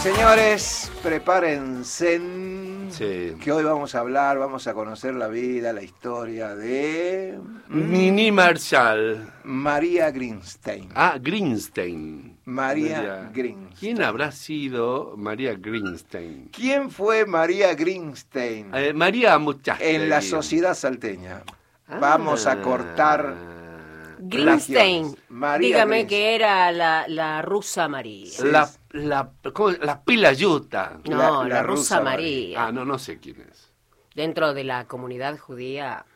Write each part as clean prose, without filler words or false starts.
Señores, prepárense, Sí. que hoy vamos a conocer la vida, la historia de Nini Marshall. María Greenstein. Ah, Greenstein. María Greenstein. ¿Quién habrá sido María Greenstein? ¿Quién fue María Greenstein María Muchaste. en la sociedad salteña? Vamos a cortar Greenstein, plagiones. María dígame Greenstein. que era la rusa María. Sí. La pila yuta. No, la la rusa rusa María. Ah, no sé quién es. Dentro de la comunidad judía.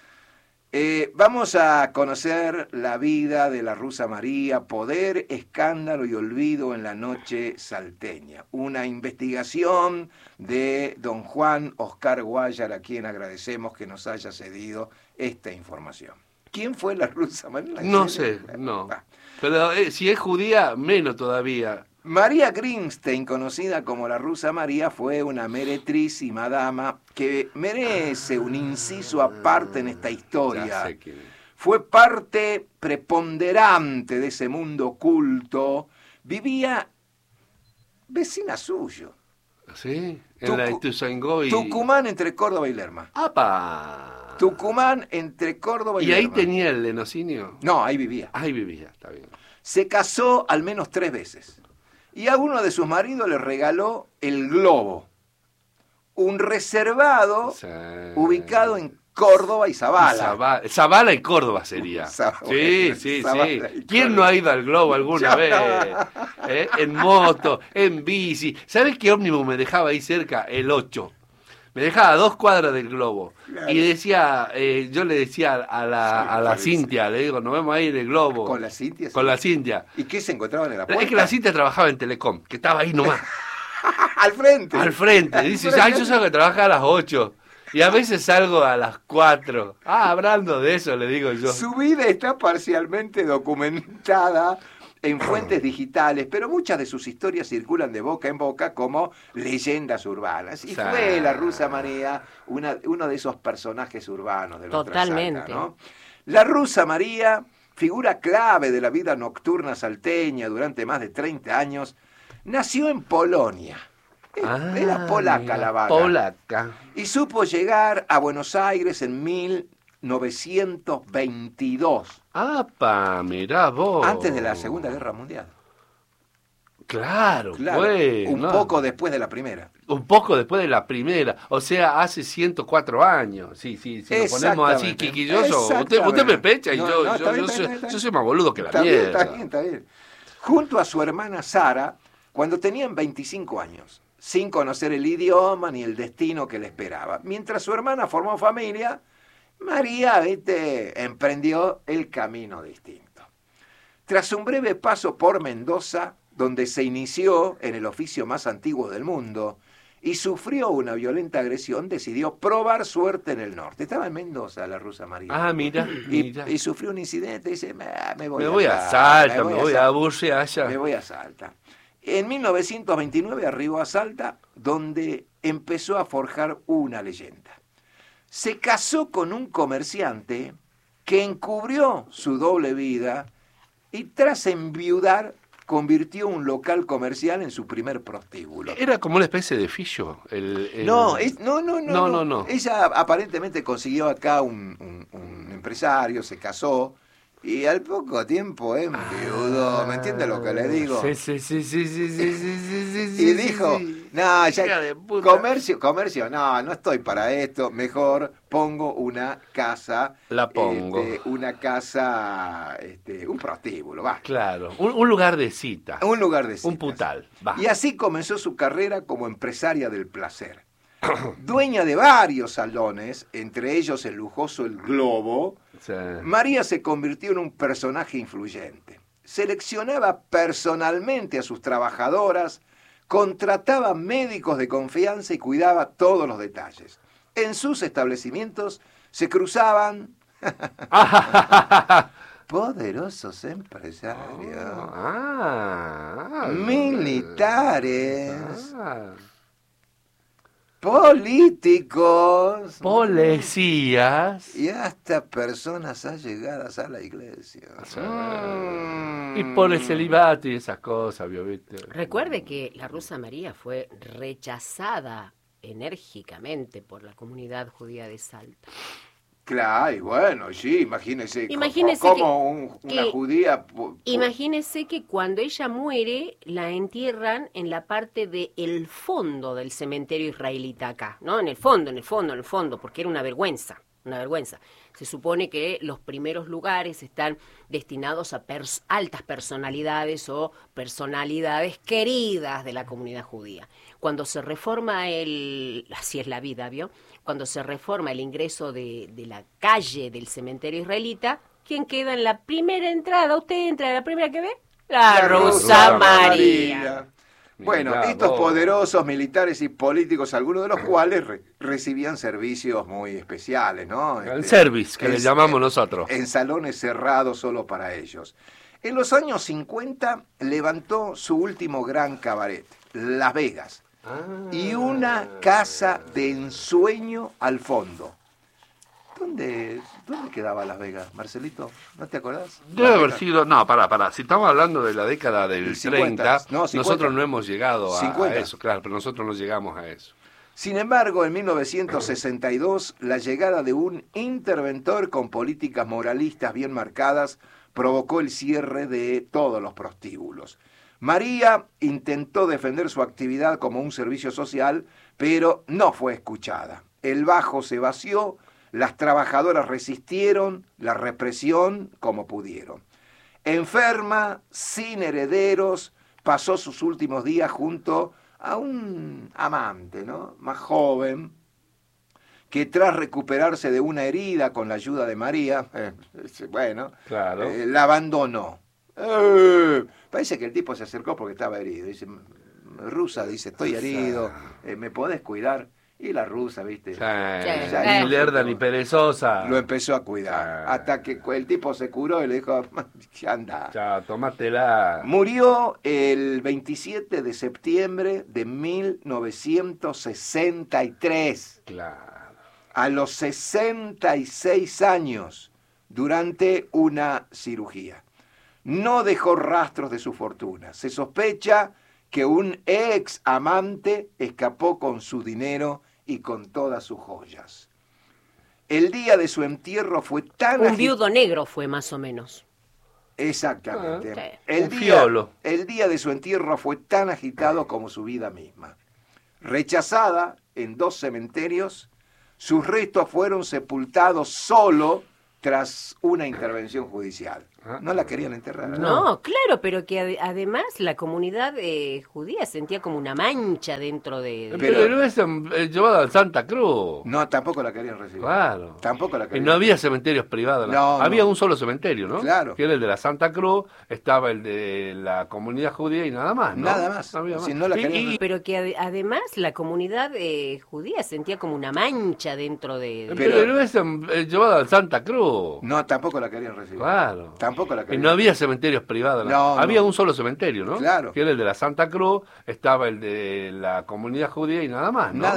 Vamos a conocer la vida de la rusa María, poder, escándalo y olvido en la noche salteña. Una investigación de don Juan Oscar Guayar, a quien agradecemos que nos haya cedido esta información. ¿Quién fue la rusa María? No sé, no. Pero si es judía, menos todavía. María Greenstein, conocida como la rusa María, fue una meretriz y madama que merece un inciso aparte en esta historia. Ya sé quién es. Fue parte preponderante de ese mundo oculto. Vivía vecina suyo. ¿Sí? En la Ituzaingó y... Tucumán entre Córdoba y Lerma. ¡Apa! Tucumán entre Córdoba y ¿Y ahí Lerma. tenía el lenocinio? No, ahí vivía. Ahí vivía, está bien. Se casó al menos 3 veces. Y a uno de sus maridos le regaló el Globo. Un reservado Sí. ubicado en Córdoba y Zabala. Zabala y Córdoba sería. Zabala Sí. y ¿Quién Córdoba. no ha ido al Globo alguna vez? En moto, en bici. ¿Sabes qué ómnibus me dejaba ahí cerca? El 8. Me dejaba a 2 cuadras del Globo. Claro. Y decía, yo le decía a la Sí, Cintia, le digo, nos vemos ahí en el Globo. ¿Con la Cintia? Con la Cintia. ¿Y qué se encontraban en la puerta? Es que la Cintia trabajaba en Telecom, que estaba ahí nomás. Al frente. Al frente. Dice, ay, yo salgo a trabajar a las 8. Y a veces salgo a las 4. Ah, hablando de eso, le digo yo. Su vida está parcialmente documentada en fuentes digitales, pero muchas de sus historias circulan de boca en boca como leyendas urbanas. Y Sí. fue la rusa María uno de esos personajes urbanos de nuestra Totalmente. Salta, ¿no? La rusa María, figura clave de la vida nocturna salteña durante más de 30 años, nació en Polonia. Era polaca mira, la vaga. Polaca. Y supo llegar a Buenos Aires en 1922, ¡Apa! Mirá vos. antes de la Segunda Guerra Mundial. Claro, Claro, bueno. un poco después de la primera. Un poco después de la primera. O sea, hace 104 años. Sí, si nos ponemos así Exactamente. quisquillosos. Usted me pecha y No, yo, no, está bien, yo está bien. soy más boludo que la Está bien, mierda. está bien. Junto a su hermana Sara, cuando tenían 25 años, sin conocer el idioma ni el destino que le esperaba. Mientras su hermana formó familia, María, emprendió el camino distinto. Tras un breve paso por Mendoza, donde se inició en el oficio más antiguo del mundo y sufrió una violenta agresión, decidió probar suerte en el norte. Estaba en Mendoza la rusa María. Ah, mira. Y sufrió un incidente y dice, me voy a Salta, me voy a Salta. Burse allá. Me voy a Salta. En 1929 arribó a Salta, donde empezó a forjar una leyenda. Se casó con un comerciante que encubrió su doble vida y tras enviudar convirtió un local comercial en su primer prostíbulo. Era como una especie de fillo. No. No. Ella aparentemente consiguió acá un empresario, se casó y al poco tiempo enviudó. ¿Me entiende lo que le digo? Sí. Y dijo, no, Hija ya de puta. comercio, no estoy para esto, mejor pongo una casa. La pongo. Un prostíbulo, va. Claro, un lugar de cita. Un lugar de citas. Un putal, va. Y así comenzó su carrera como empresaria del placer. Dueña de varios salones, entre ellos el lujoso El Globo, Sí. María se convirtió en un personaje influyente. Seleccionaba personalmente a sus trabajadoras, contrataba médicos de confianza y cuidaba todos los detalles. En sus establecimientos se cruzaban poderosos empresarios, militares, políticos policías y hasta personas allegadas a la iglesia. y por el celibato y esas cosas, ¿viste? Recuerde que la rusa María fue rechazada enérgicamente por la comunidad judía de Salta. Claro, y bueno, sí, imagínese Imagínese como una que- judía... Imagínese que cuando ella muere, la entierran en la parte del fondo del cementerio israelita acá, ¿no? En el fondo, porque era una vergüenza. Se supone que los primeros lugares están destinados a altas personalidades o personalidades queridas de la comunidad judía. Cuando se reforma así es la vida, ¿vio? Cuando se reforma el ingreso de la calle del cementerio israelita, ¿quién queda en la primera entrada? ¿Usted entra en la primera que ve? La Rusa María. Bueno, Mirá estos vos. poderosos militares y políticos, algunos de los cuales recibían servicios muy especiales, ¿no? El service, que le llamamos nosotros. En salones cerrados solo para ellos. En los años 50 levantó su último gran cabaret, Las Vegas, y una casa de ensueño al fondo. ¿Dónde quedaba Las Vegas, Marcelito? ¿No te acordás? Debe haber sido... No, pará. Si estamos hablando de la década del El 50, 30, no, 50. nosotros no hemos llegado a 50. eso, claro, pero nosotros no llegamos a eso. Sin embargo, en 1962, la llegada de un interventor con políticas moralistas bien marcadas provocó el cierre de todos los prostíbulos. María intentó defender su actividad como un servicio social, pero no fue escuchada. El bajo se vació, las trabajadoras resistieron la represión como pudieron. Enferma, sin herederos, pasó sus últimos días junto a un amante, ¿no? Más joven, que tras recuperarse de una herida con la ayuda de María, bueno, Claro. la abandonó. Parece que el tipo se acercó porque estaba herido. Dice, rusa, dice, estoy herido, ¿me podés cuidar? Y la rusa, ¿viste? Ni lerda ni perezosa. Lo empezó a cuidar. Hasta que el tipo se curó y le dijo, ya anda. Ya, tomátela. Murió el 27 de septiembre de 1963, Claro. a los 66 años, durante una cirugía. No dejó rastros de su fortuna. Se sospecha que un ex amante escapó con su dinero y con todas sus joyas. El día de su entierro fue tan Un viudo negro fue más o menos. Exactamente. Sí. Un fiolo. El día de su entierro fue tan agitado como su vida misma. Rechazada en 2 cementerios, sus restos fueron sepultados solo tras una intervención judicial. No la querían enterrar. No, claro, pero que además la comunidad judía sentía como una mancha dentro de... Pero lo es llevado al Santa Cruz. No, tampoco la querían recibir. Claro. Tampoco la Y querían. no había cementerios privados. No, había no. un solo cementerio, ¿no? Claro. Que era el de la Santa Cruz, estaba el de la comunidad judía y nada más, ¿no? Nada más. No había Si más. no la querían- Pero que además la comunidad judía sentía como una mancha dentro de... Pero lo es llevado al Santa Cruz. No, tampoco la querían recibir. Claro. Tampoco la Y querían. no había cementerios privados. No, había no. un solo cementerio, ¿no? Claro. Que era el de la Santa Cruz, estaba el de la comunidad judía y nada más, ¿no? Nada